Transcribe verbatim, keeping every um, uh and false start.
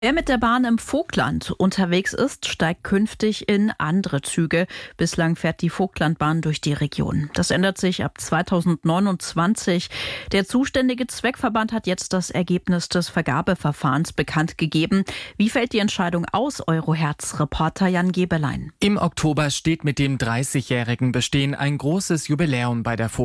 Wer mit der Bahn im Vogtland unterwegs ist, steigt künftig in andere Züge. Bislang fährt die Vogtlandbahn durch die Region. Das ändert sich ab zweitausendneunundzwanzig. Der zuständige Zweckverband hat jetzt das Ergebnis des Vergabeverfahrens bekannt gegeben. Wie fällt die Entscheidung aus, Euroherz-Reporter Jan Gebelein? Im Oktober steht mit dem dreißigjährigen Bestehen ein großes Jubiläum bei der Vogtlandbahn